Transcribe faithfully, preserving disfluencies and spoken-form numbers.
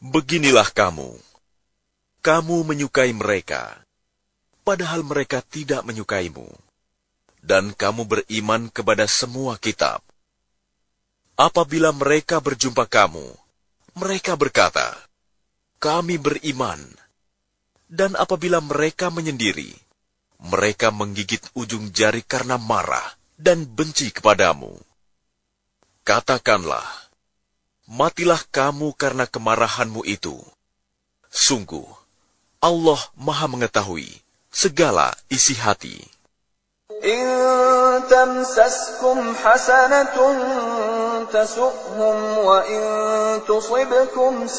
Beginilah kamu. Kamu menyukai mereka, padahal mereka tidak menyukaimu. Dan kamu beriman kepada semua kitab. Apabila mereka berjumpa kamu, mereka berkata, "Kami beriman." Dan apabila mereka menyendiri, mereka menggigit ujung jari karena marah dan benci kepadamu. Katakanlah, matilah kamu karena kemarahanmu itu. Sungguh, Allah Maha Mengetahui segala isi hati. إن تمسسكم حسنة تسؤهم وإن تصبكم